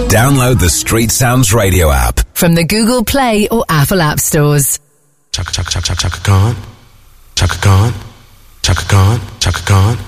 Download the Street Sounds Radio app from the Google Play or Apple App Stores. Chaka Khan, Chaka Khan, Chaka Khan, Chaka Khan, Chaka Khan.